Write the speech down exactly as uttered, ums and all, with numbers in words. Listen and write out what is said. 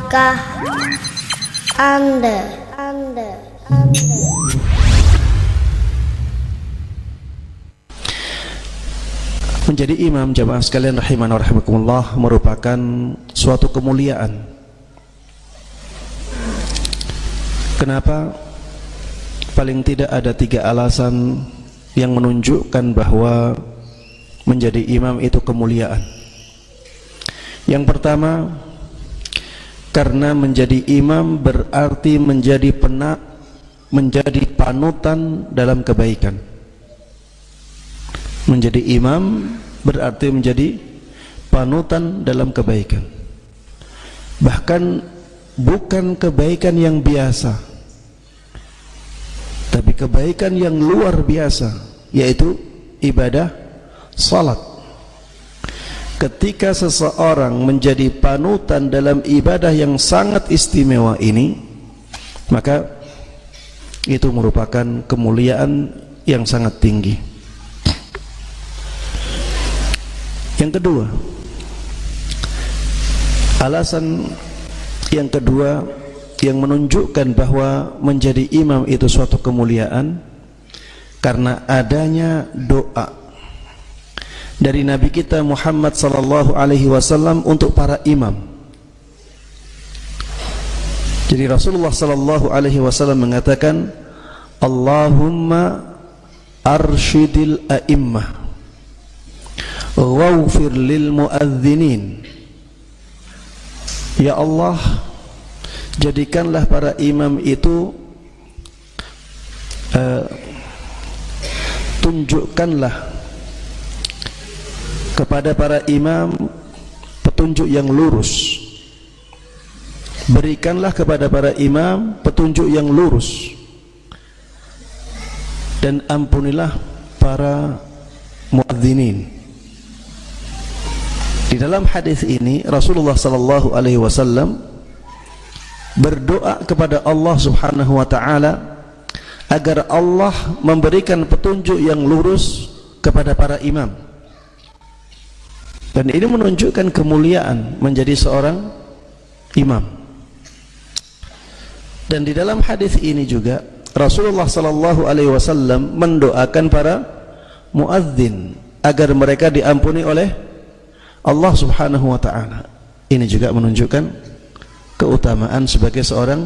Tahukah Anda, Anda, Anda menjadi imam jamaah sekalian rahimana wa rahimakumullah merupakan suatu kemuliaan. Kenapa? Paling tidak ada tiga alasan yang menunjukkan bahwa menjadi imam itu kemuliaan. Yang pertama, karena menjadi imam berarti menjadi penak, menjadi panutan dalam kebaikan. Menjadi imam berarti menjadi panutan dalam kebaikan. Bahkan bukan kebaikan yang biasa, tapi kebaikan yang luar biasa, yaitu ibadah salat. Ketika seseorang menjadi panutan dalam ibadah yang sangat istimewa ini, maka itu merupakan kemuliaan yang sangat tinggi. Yang kedua, alasan yang kedua yang menunjukkan bahwa menjadi imam itu suatu kemuliaan karena adanya doa dari Nabi kita Muhammad sallallahu alaihi wasallam untuk para imam. Jadi Rasulullah sallallahu alaihi wasallam mengatakan, Allahumma arsyidil a'immah waghfir lil muadzinin. Ya Allah, jadikanlah para imam itu uh, tunjukkanlah kepada para imam petunjuk yang lurus. Berikanlah kepada para imam petunjuk yang lurus. Dan ampunilah para muadzinin. Di dalam hadis ini Rasulullah sallallahu alaihi wasallam berdoa kepada Allah Subhanahu wa taala agar Allah memberikan petunjuk yang lurus kepada para imam. Dan ini menunjukkan kemuliaan menjadi seorang imam. Dan di dalam hadis ini juga Rasulullah sallallahu alaihi wasallam mendoakan para muadzin agar mereka diampuni oleh Allah Subhanahu wa taala. Ini juga menunjukkan keutamaan sebagai seorang